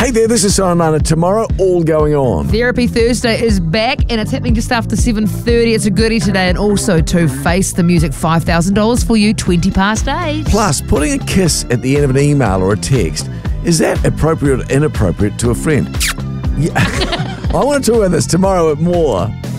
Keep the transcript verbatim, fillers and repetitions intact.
Hey there, this is Simon. Tomorrow, all going on. Therapy Thursday is back and it's happening just after seven thirty. It's a goodie today. And also to Face the Music, five thousand dollars for you, twenty past eight. Plus, putting a kiss at the end of an email or a text, is that appropriate or inappropriate to a friend? Yeah. I want to talk about this tomorrow at More.